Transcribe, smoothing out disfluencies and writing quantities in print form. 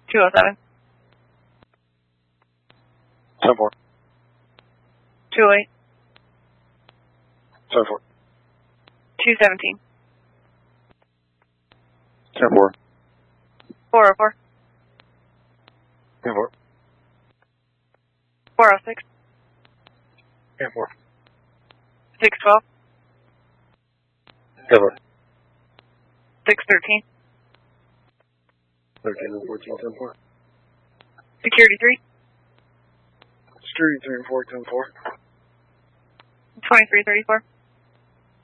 207. 10-4. 208. 10-4. 217. 10-4. 404. 10-4. 406. 10-4. 612. 10-4. 613. 13 and 14, 10-4. Security 3. Security 3 and 4, 10-4. 2334.